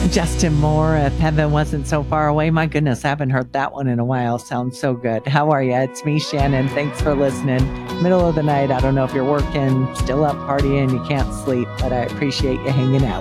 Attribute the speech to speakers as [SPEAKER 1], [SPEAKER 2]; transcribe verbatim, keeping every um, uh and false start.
[SPEAKER 1] Justin Moore, If Heaven Wasn't So Far Away. My goodness, I haven't heard that one in a while. Sounds so good. How are you? It's me, Shannon. Thanks for listening. Middle of the night. I don't know if you're working, still up partying, you can't sleep, but I appreciate you hanging out.